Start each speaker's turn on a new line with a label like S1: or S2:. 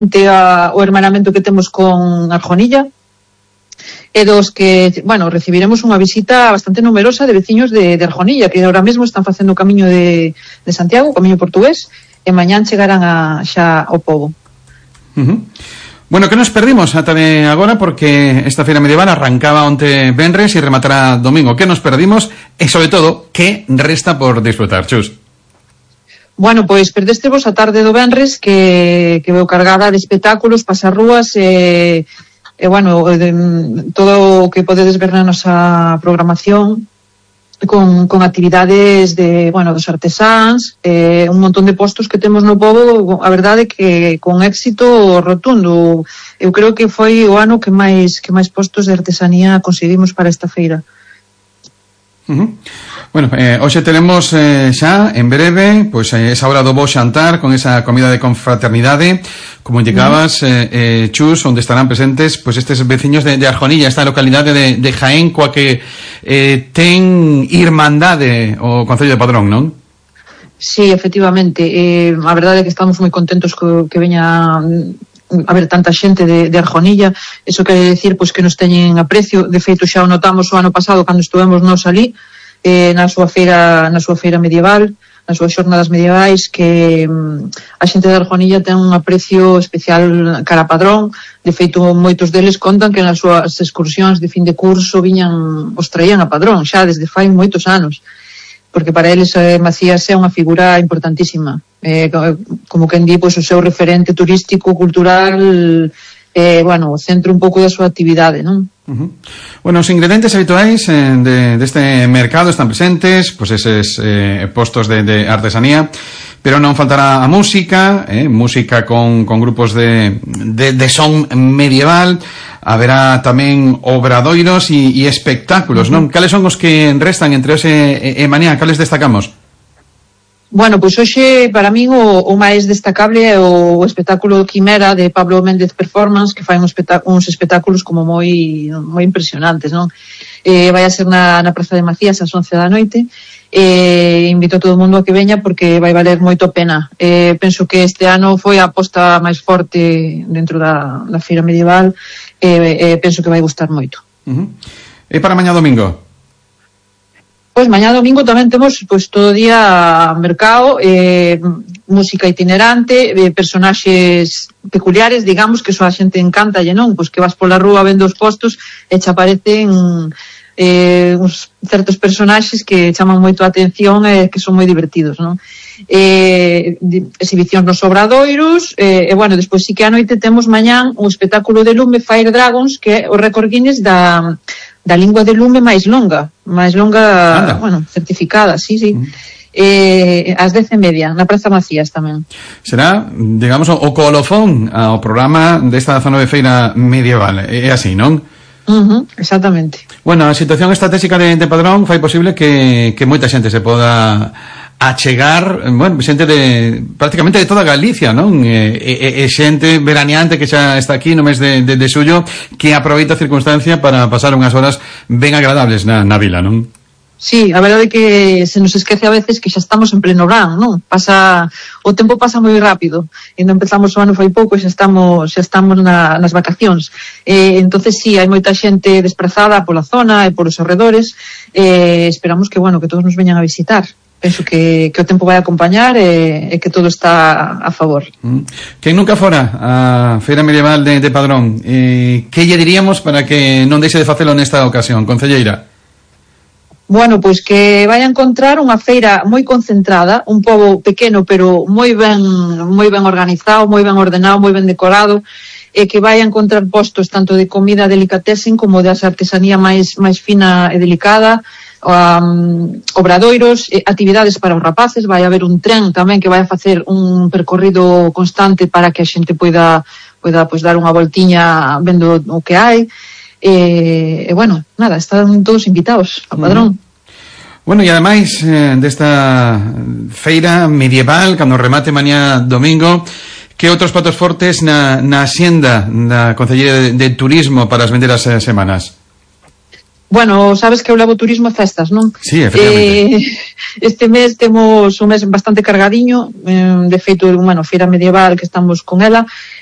S1: o hermanamento que temos con Arjonilla, e dos que, bueno, recibiremos unha visita bastante numerosa de veciños de Arjonilla, que ahora mesmo están facendo o camiño de Santiago, o camiño portugués, e mañán chegarán xa ao pobo.
S2: Bueno, que nos perdimos ata de agora, porque esta feira medieval arrancaba onte venres e rematará domingo. Que nos perdimos e, sobre todo, que resta por disfrutar, Chus?
S1: Bueno, pois perdestevos a tarde do venres que veu cargada de espectáculos, pasarrúas e bueno, todo o que podedes ver na nosa programación con actividades dos artesáns, un montón de postos que temos no pobo, a verdade que con éxito rotundo. Eu creo que foi o ano que máis postos de artesanía conseguimos para esta feira.
S2: Bueno, hoxe tenemos xa en breve pois esa hora do bo xantar con esa comida de confraternidade, como indicabas, Chus, onde estarán presentes pois estes veciños de Arjonilla, esta localidade de Jaén, coa que ten irmandade o Concello de Padrón, non?
S1: Sí, efectivamente, a verdade é que estamos moi contentos que veña a ver tanta xente de Arjonilla. Eso quere decir pois que nos teñen aprecio. De feito xa o notamos o ano pasado cando estuvemos nos ali na súa feira medieval, nas súas xornadas medievais, que a xente de Arjonilla ten un aprecio especial cara a Padrón. De feito, moitos deles contan que nas súas excursións de fin de curso os traían a Padrón xa desde fai moitos anos, porque para eles Macías é unha figura importantísima, como quen di, pois o seu referente turístico, cultural, o centro un pouco da súa actividade, non?
S2: Bueno, os ingredientes habituais deste mercado están presentes, pois eses postos de artesanía, pero non faltará a música, música con grupos de son medieval. Haberá tamén obradoiros e espectáculos, non? Cales son os que restan entre hoxe e mañá? Cales destacamos?
S1: Bueno, pois hoxe para min o máis destacable é o espectáculo Quimera de Pablo Méndez Performance, que fai uns espectáculos como moi impresionantes, non? Vai a ser na Praza de Macías ás 11 da noite. Invito a todo o mundo a que veña porque vai valer moito a pena. Penso que este ano foi a aposta máis forte dentro da feira medieval, penso que vai gustar moito.
S2: E para mañá domingo?
S1: Pois mañá domingo tamén temos pois todo o día mercado, música itinerante, personaxes peculiares, digamos, que só a xente encanta, non? Pois que vas pola rúa vendo os postos e che aparecen uns certos personaxes que chaman moito a atención e que son moi divertidos, non? Exhibicións nos obradoiros, bueno, despois sí que a noite temos mañán un espectáculo de lume, Fire Dragons, que é o récord Guinness da lingua de lume máis longa, bueno, certificada, sí. Ás 10:30 na Praza Macías tamén.
S2: Será, digamos, o colofón ao programa desta zona de feira medieval, é así, non?
S1: Exactamente.
S2: Bueno, a situación estratégica de Padrón fai posible que moita xente se poda achegar, bueno, xente prácticamente de toda Galicia, non? E xente veraneante que xa está aquí no mes de xullo, que aproveita a circunstancia para pasar unhas horas ben agradables na vila, non?
S1: Sí, a verdade é que se nos esquece a veces que xa estamos en pleno verán, non? O tempo pasa moi rápido, e non empezamos o ano fai pouco e xa estamos nas vacacións. Entonces sí, hai moita xente desprazada pola zona e polos arredores, esperamos que todos nos veñan a visitar. Penso que o tempo vai acompañar e que todo está a favor.
S2: Quen nunca fora a Feira Medieval de Padrón, que lle diríamos para que non deixe de facelo nesta ocasión, concelleira?
S1: Bueno, pois que vai a encontrar unha feira moi concentrada, un pobo pequeno pero moi ben organizado, moi ben ordenado, moi ben decorado, e que vai a encontrar postos tanto de comida delicatessen como de artesanía máis fina e delicada, obradoiros, actividades para os rapaces. Vai haber un tren tamén que vai a facer un percorrido constante para que a xente poida pois dar unha voltiña vendo o que hai. Bueno, nada, están todos invitados ao Padrón.
S2: Bueno, e ademais desta feira medieval, cando remate mañá domingo, que outros platos fortes na axenda da Concellería de Turismo para as vindeiras semanas?
S1: Bueno, sabes que eu levo turismo e festas, non?
S2: Sí, efectivamente.
S1: Este mes temos un mes bastante cargadiño, de feito, feira medieval que estamos con ela,